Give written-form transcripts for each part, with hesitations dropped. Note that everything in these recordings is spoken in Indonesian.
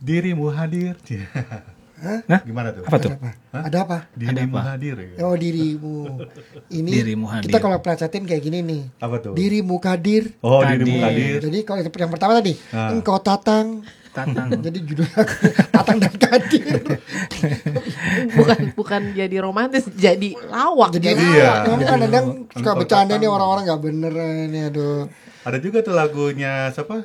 Dirimu hadir. Hah? Gimana tuh? Apa tuh? Ada apa? Dirimu apa? hadir. Oh, dirimu. Ini Dirimu hadir. kita kalau plesetin kayak gini nih. Apa tuh? Dirimu kadir. Oh, Hadir. dirimu hadir. Jadi kalau yang pertama tadi, engkau tatang. Tatang. Jadi judulnya tatang dan kadir. bukan jadi romantis, jadi lawak. Jadi Iya. kan kadang suka Engkau bercanda tatang. nih orang-orang nggak bener ini, aduh. Ada juga tuh lagunya siapa?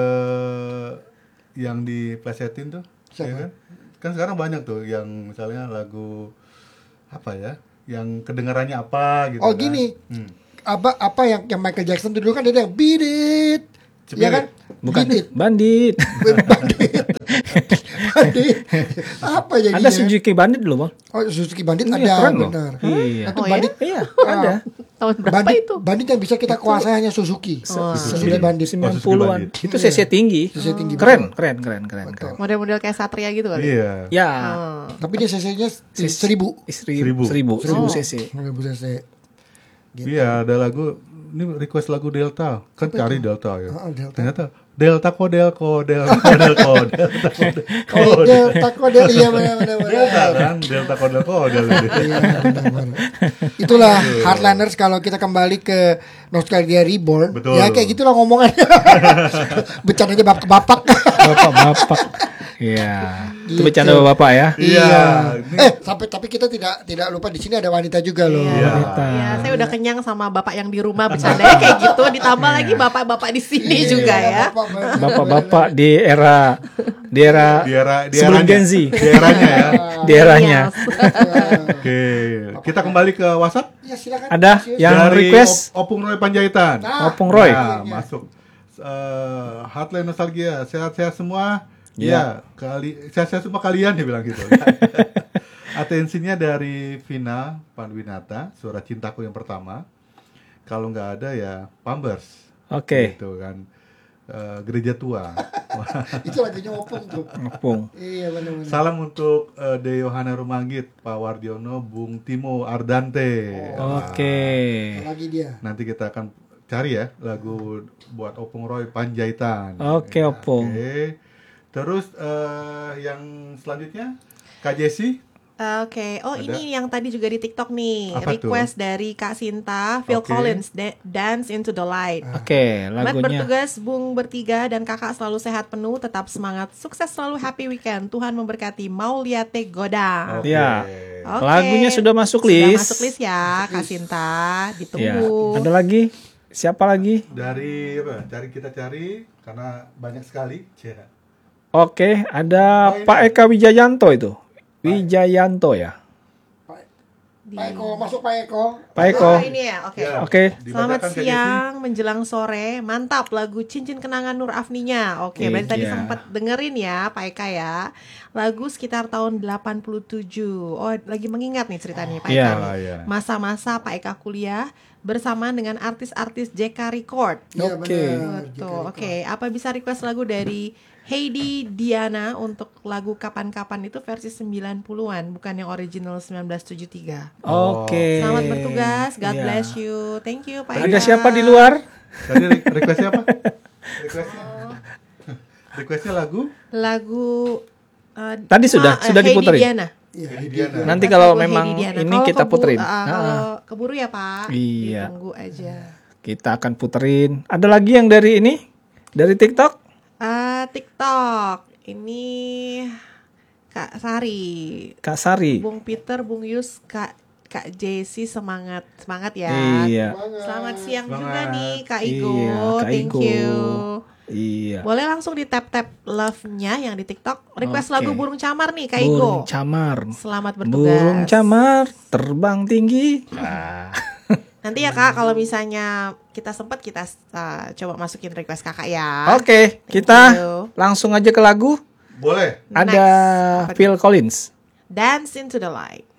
Yang diplesetin tuh. Siapa? Ya kan? Kan sekarang banyak tuh yang misalnya lagu apa ya? Yang kedengarannya apa gitu. Oh kan. gini, apa yang Michael Jackson dulu kan dia yang beat it, ya kan? Bukan Beat it. Bandit. Bandit. Bandit. Apa jadinya? Ada Suzuki Bandit dulu, Bang. Oh, Suzuki Bandit Iya, ada, keren loh. benar. Iya. Itu Oh, Bandit. Iya, ada. Tahun berapa Bandit, itu? Bandit yang bisa kita kuasai hanya Suzuki. Suzuki Bandit. 90-an. Bandit. Itu CC tinggi. CC tinggi, Keren, betul. keren. Model-model kayak Satria gitu kali. Iya. Ya. Tapi dia CC-nya 1000. 1000 cc. 1000 cc. Gitu. Iya, ada lagu ini request lagu Delta. Kan cari Delta ya. Delta. Ternyata Delta Kodel. Oh, Delta Kodel, iya benar. Delta kan, Delta Kodel. Iya, benar. Itulah Heartlanders kalau kita kembali ke Nostalgia Reborn. Betul. Ya kayak gitulah ngomongannya. Bercandanya bapak-bapak. Bapak-bapak. Iya. Itu Gitu. bercanda bapak ya. Iya. Tapi kita tidak lupa di sini ada wanita juga loh. Iya, saya udah kenyang sama bapak yang di rumah bercandanya kayak gitu, ditambah lagi bapak-bapak di sini juga ya. Bapak-bapak di era sebelum eranya. Gen Z. Di eranya ya. Di eranya. Oke, kita kembali ke WhatsApp. Ya, silakan. Ada yang Dari request Opung Roy Panjaitan. Opung Roy. Nah, masuk. Hotline Nostalgia, sehat-sehat semua. Ya. Sehat-sehat semua kalian, dia bilang gitu. Atensinya dari Vina Panwinata, Suara Cintaku yang pertama. Kalau nggak ada ya Pampers. Oke. Gitu kan. Gereja tua. Itu lagunya Opung tuh. Opung. Iya benar-benar. Salam untuk De Yohana Rumanggit, Pak Wardiono, Bung Timo Ardante. Oke. Lagi dia. Nanti kita akan cari ya lagu buat Opung Roy Panjaitan. Oke, Opung. Oke. Terus yang selanjutnya Kak Jessi. Oke, oh Ada? ini yang tadi juga di TikTok nih, Apa tuh? request dari Kak Sinta, Phil Oke. Collins, Dance into the Light. Oke, Selamat lagunya. bertugas Bung bertiga dan kakak selalu sehat penuh, tetap semangat, sukses selalu, happy weekend. Tuhan memberkati. Mauliate Godang. Oke. Ya. Oke. Lagunya sudah masuk Sudah list. masuk list ya, Kak Sinta. Ya. Ditunggu. Ada lagi? Siapa lagi? Dari apa? Kita cari karena banyak sekali. Ya. Oke, ada Oh, ini. Pak Eka Wijayanto itu. Wijayanto ya. Pak Eko, masuk Pak Eko. Pak Eko. Oh, ini ya, oke. Ya. Oke. Selamat Dibacakan, Kak Jessi. siang, menjelang sore. Mantap lagu Cincin Kenangan Nur Afninya. Oke, berarti tadi Iya. sempat dengerin ya Pak Eka ya. Lagu sekitar tahun 87. Oh, lagi mengingat nih ceritanya Pak Iya. Eka nih. Iya. Masa-masa Pak Eka kuliah bersamaan dengan artis-artis JK Record. Iya, Oke. benar. Betul. Oke, apa bisa request lagu dari Heidi Diana untuk lagu Kapan-Kapan itu versi 90-an, bukan yang original 1973. Oke. Selamat bertugas, God Iya. bless you. Thank you Pak Ada Eka. siapa di luar? Tadi requestnya apa? Requestnya lagu? Lagu Tadi sudah diputerin. Heidi Diana. Iya, Heidi Diana. Nanti Request kalau lagu memang Heidi Diana. ini Kalau kita puterin. kalau keburu ya Pak. Iya. Ditunggu aja. Kita akan puterin. Ada lagi yang dari ini? Dari TikTok? TikTok. Ini Kak Sari. Kak Sari. Bung Peter, Bung Yus, Kak Jessi semangat ya. Iya. Selamat siang Semangat. juga nih Kak Igo. Iya, Kak Thank Igo. you. Iya. Boleh langsung di tap love-nya yang di TikTok. Request Oke. lagu Burung Camar nih Kak Igo. Burung camar. Selamat bertugas. Burung camar terbang tinggi. Nanti ya Kak, kalau misalnya kita sempat kita coba masukin request Kakak ya. Oke, Thank kita you. langsung aja ke lagu. Boleh. Ada Next. Apa Phil Collins. Dance into the Light.